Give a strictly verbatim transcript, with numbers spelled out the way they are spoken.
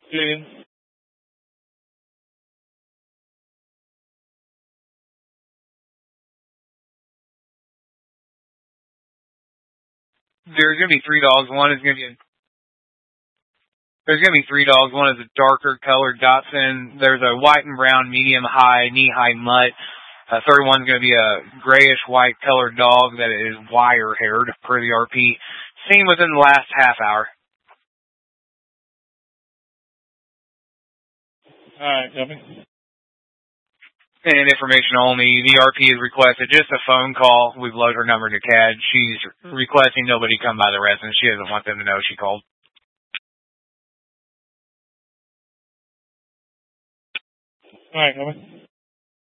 Good. There's gonna be three dogs. One is gonna be a, there's gonna be three dogs. One is a darker colored Dachshund. There's a white and brown medium high, knee high mutt. A third one's gonna be a grayish white colored dog that is wire haired per the R P. Seen within the last half hour. Alright, copy. And information only. The R P has requested just a phone call. We've loaded her number to C A D. She's requesting nobody come by the residence. She doesn't want them to know she called. Alright, copy.